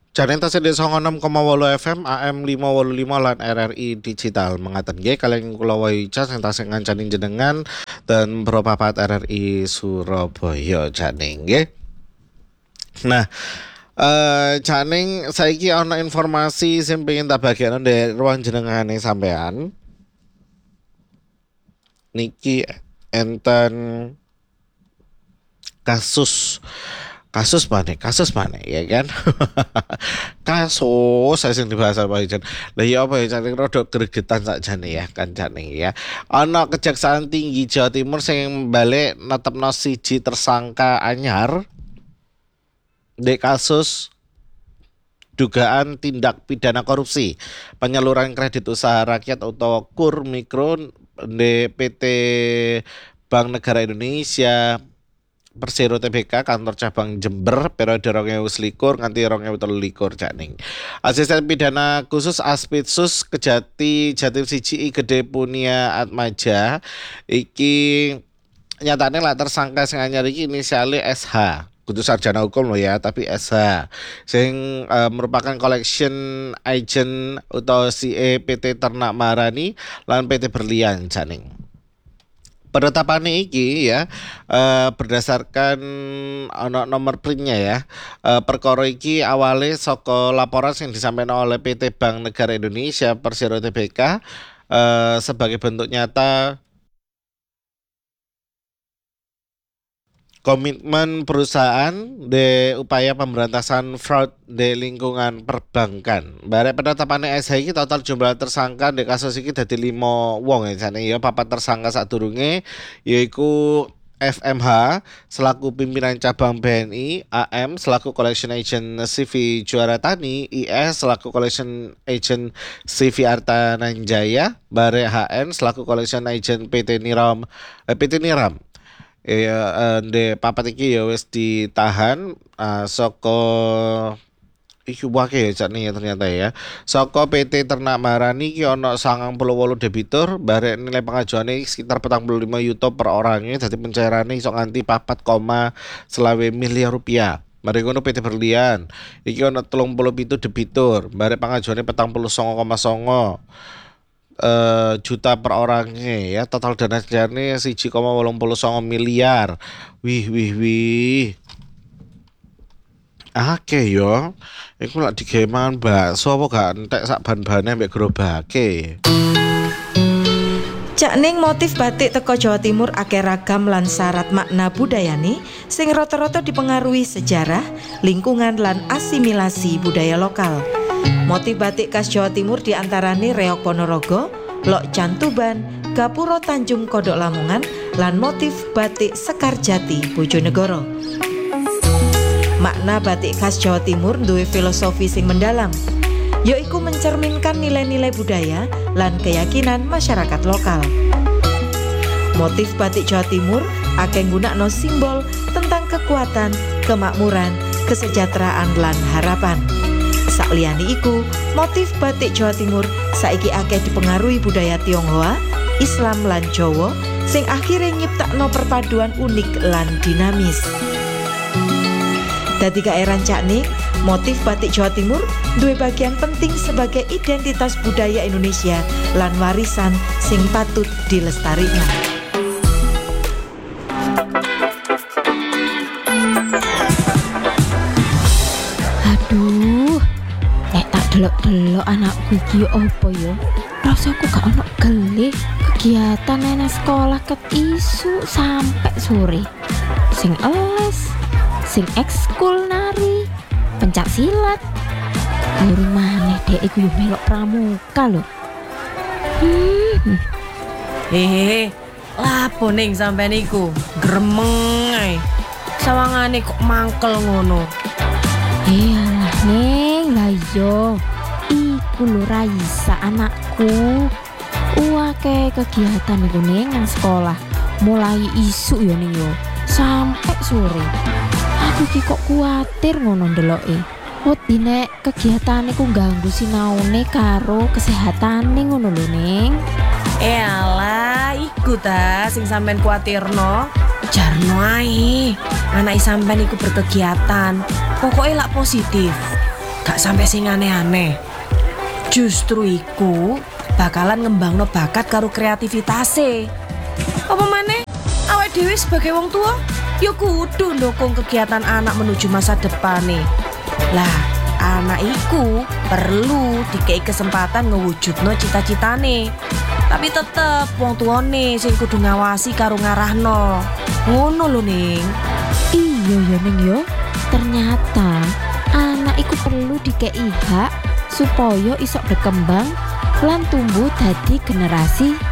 Channel tasih di 96,8 FM AM 585 lan RRI Digital mengatakan nggih kalian kula waca sing tasih ngancani jenengan dan Propapat RRI Surabaya janing nggih. Nah, janing saiki ana informasi sing pengen tak bagekno ndek ruang jenengane sampean. Niki enten kasus mana ya kan. Kasus saya sing dibahas Pak Ijan. Lah ya apa ya janing rada gregetan sakjane ya kan janing ya. Ana Kejaksaan Tinggi Jawa Timur sing balik netepno siji tersangka anyar di kasus dugaan tindak pidana korupsi penyaluran kredit usaha rakyat atau KUR mikro di PT Bank Negara Indonesia Persero TBK kantor cabang Jember periode 2021 nganti 2023 janing. Asisten pidana khusus Aspitsus Kejati Jatim Siji Gede Punia Atmaja iki nyatane lah tersangka sing anyar iki inisiale SH. Kudu sarjana hukum loh ya, tapi SH sing merupakan collection agent atau CE PT Ternak Marani lan PT Berlian janing. Penetapan iki ya berdasarkan ana nomor printnya ya. Perkara iki awale saka laporan yang disampaikan oleh PT Bank Negara Indonesia Persero TBK sebagai bentuk nyata komitmen perusahaan de upaya pemberantasan fraud di lingkungan perbankan. Barek penetapannya SH iki total jumlah tersangka di kasus iki dadi 5 wong ya jane ya papat tersangka sadurunge yaiku FMH selaku pimpinan cabang BNI, AM selaku collection agent CV Juara Tani, IS selaku collection agent CV Arta Nanjaya, Bare HN selaku collection agent PT Niram. De papat iki ya wis ditahan saka iki wake ya nih ya ternyata ya. Saka PT Ternak Marani iki ana 98 debitur, barek nilai pengajuane sekitar 45 juta per orangnya dadi pencairane iso nganti 4,9 miliar rupiah. Mari ngono PT Berlian iki ana 37 debitur, barek pengajuane 49,9 juta per orangnya ya, total dana jane 1,89 miliar. Wih. Yo. Iku lak digawe mangan bakso apa gak entek sak ban-bane mbek gerobake. Cakning motif batik teko Jawa Timur akeh ragam lan syarat makna budayane sing rata-rata dipengaruhi sejarah, lingkungan lan asimilasi budaya lokal. Motif batik khas Jawa Timur diantarane Reok Ponorogo, Lok Cantuban, Gapuro Tanjung Kodok Lamongan, lan motif batik Sekarjati Bojonegoro. Makna batik khas Jawa Timur duwe filosofi sing mendalam, yaiku mencerminkan nilai-nilai budaya lan keyakinan masyarakat lokal. Motif batik Jawa Timur akeh nggunakno simbol tentang kekuatan, kemakmuran, kesejahteraan lan harapan. Sakliyane iku, motif batik Jawa Timur saiki akeh dipengaruhi budaya Tionghoa, Islam lan Jawa sing akhirnya nyiptakno perpaduan unik lan dinamis. Dadi kaeran cakning, motif batik Jawa Timur duwe bagian penting sebagai identitas budaya Indonesia lan warisan sing patut dilestarikno. Aduh, nek tak delok-delok anakku iki opo ya? Rasaku gak ono gele kegiatan nang sekolah ket isu sampai sore. Sing les, sing ekskul nari, pencak silat. Guru maneh dek iku yo melok pramuka lho. Lapo ning sampean iku? Gremeng ae. Sawangane kok mangkel ngono. Iyalah Ning, lah yo. Iku lho Raisa anakku. Uake kegiatan iku ning nang sekolah. Mulai isu yo ning yo sampai sore. Aku iki kok kuatir ngono ndeloke. Wedi nek kegiatan iku ganggu sinaune karo kesehatane ngono lho Ning. Elah, iku ta sing sampean kuatirno. Jarno ae. Anak sampean iku berkegiatan. Pokoknya lak positif. gak sampai sing aneh-aneh. Justru iku bakalan ngembangno bakat karo kreativitas. Apa maneh? Awake dhewe sebagai wong tua ya kudu ndukung kegiatan anak menuju masa depan nih. Lah, anak iku perlu dikei kesempatan ngewujudno cita-citane. Tapi tetep wong tuane sing kudu ngawasi karo ngarahno. Ngono lho, Ning. Iya ya Ning yo. Ternyata anak iku perlu dikei hak supaya iso berkembang lan tumbuh dadi generasi